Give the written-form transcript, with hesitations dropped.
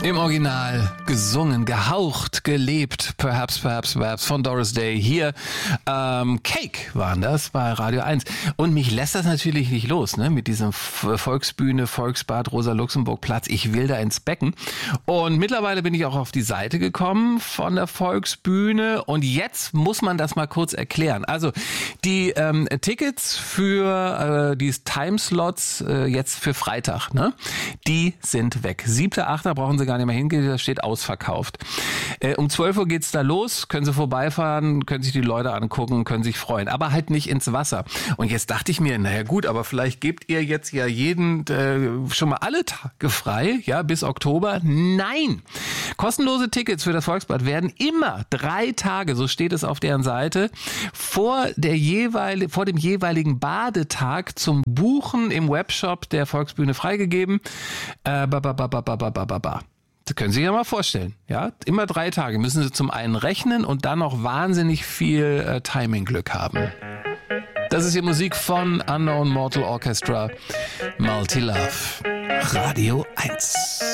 Im Original gesungen, gehaucht, gelebt, perhaps von Doris Day. Hier Cake waren das bei Radio 1. Und mich lässt das natürlich nicht los, ne? Mit diesem Volksbühne, Volksbad, Rosa-Luxemburg-Platz. Ich will da ins Becken. Und mittlerweile bin ich auch auf die Seite gekommen von der Volksbühne. Und jetzt muss man das mal kurz erklären. Also die Tickets für die Timeslots jetzt für Freitag, ne? Die sind weg. 7.8. brauchen Sie gar nicht mehr hingehen, da steht ausverkauft. Um 12 Uhr geht's da los, können Sie vorbeifahren, können sich die Leute angucken, können sich freuen, aber halt nicht ins Wasser. Und jetzt dachte ich mir, naja gut, aber vielleicht gebt ihr jetzt ja jeden schon mal alle Tage frei, ja, bis Oktober. Nein! Kostenlose Tickets für das Volksbad werden immer 3 Tage, so steht es auf deren Seite, vor dem jeweiligen Badetag zum Buchen im Webshop der Volksbühne freigegeben. Das können Sie sich ja mal vorstellen. Ja, immer 3 Tage müssen Sie zum einen rechnen und dann noch wahnsinnig viel Timing-Glück haben. Das ist hier Musik von Unknown Mortal Orchestra, Multi-Love, Radio 1.